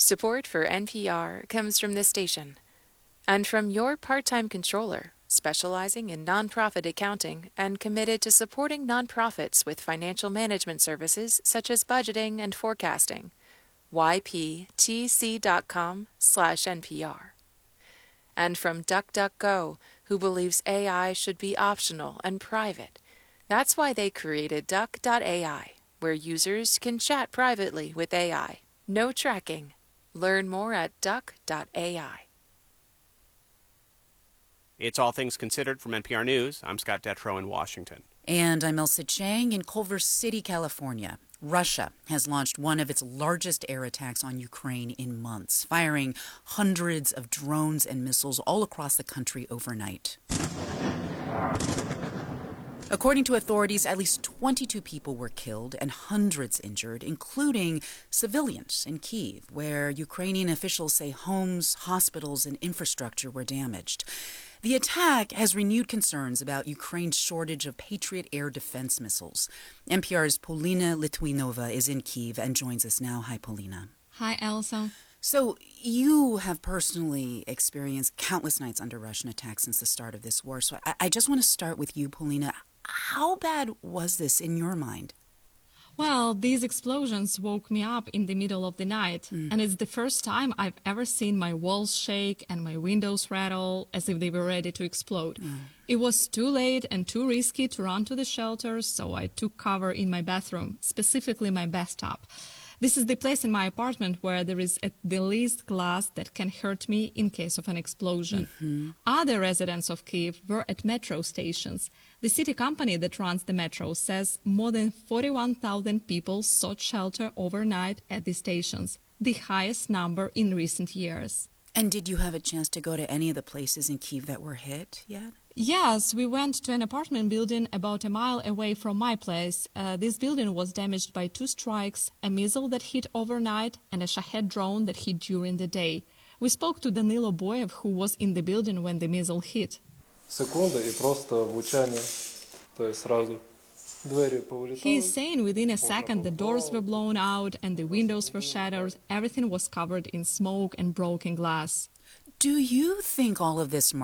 Support for NPR comes from this station and from your part-time controller, specializing in nonprofit accounting and committed to supporting nonprofits with financial management services such as budgeting and forecasting. yptc.com/NPR. And from DuckDuckGo, who believes AI should be optional and private. That's why they created Duck.ai, where users can chat privately with AI. No tracking. Learn more at Duck.ai. It's All Things Considered from NPR News. I'm Scott Detrow in Washington. And I'm Elsa Chang in Culver City, California. Russia has launched one of its largest air attacks on Ukraine in months, firing hundreds of drones and missiles all across the country overnight. According to authorities, at least 22 people were killed and hundreds injured, including civilians in Kyiv, where Ukrainian officials say homes, hospitals, and infrastructure were damaged. The attack has renewed concerns about Ukraine's shortage of Patriot air defense missiles. NPR's Polina Litvinova is in Kyiv and joins us now. Hi, Polina. Hi, Elsa. So you have personally experienced countless nights under Russian attack since the start of this war. So I just want to start with you, Polina. How bad was this in your mind? Well, these explosions woke me up in the middle of the night, and it's the first time I've ever seen my walls shake and my windows rattle as if they were ready to explode. It was too late and too risky to run to the shelters, so I took cover in my bathroom, specifically my bathtub. This is the place in my apartment where there is at the least glass that can hurt me in case of an explosion. Other residents of Kyiv were at metro stations. The city company that runs the metro says more than 41,000 people sought shelter overnight at the stations, the highest number in recent years. And did you have a chance to go to any of the places in Kyiv that were hit yet? Yes, we went to an apartment building about a mile away from my place. This building was damaged by 2 strikes, a missile that hit overnight, and a Shahed drone that hit during the day. We spoke to Danilo Boyev, who was in the building when the missile hit. He is saying within a second the doors were blown out and the windows were shattered. Everything was covered in smoke and broken glass. Do you think all of this